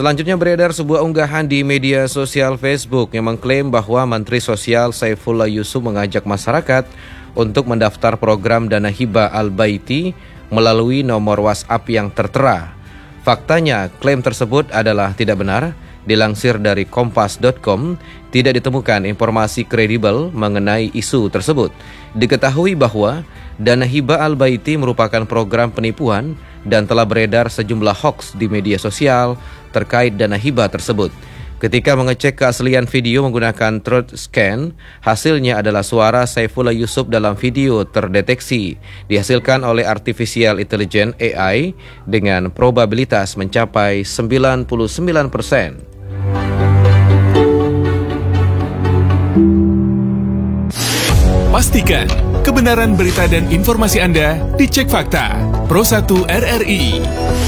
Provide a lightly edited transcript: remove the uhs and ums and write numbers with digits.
Selanjutnya beredar sebuah unggahan di media sosial Facebook yang mengklaim bahwa Menteri Sosial Saifullah Yusuf mengajak masyarakat untuk mendaftar program Dana Hibah Al-Baiti melalui nomor WhatsApp yang tertera. Faktanya, klaim tersebut adalah tidak benar. Dilansir dari kompas.com, tidak ditemukan informasi kredibel mengenai isu tersebut. Diketahui bahwa Dana Hibah Al-Baiti merupakan program penipuan dan telah beredar sejumlah hoaks di media sosial terkait dana hibah tersebut. Ketika mengecek keaslian video menggunakan Truth Scan, hasilnya adalah suara Saifullah Yusuf dalam video terdeteksi dihasilkan oleh Artificial Intelligence AI dengan probabilitas mencapai 99%. Pastikan kebenaran berita dan informasi Anda dicek fakta. Pro 1 RRI.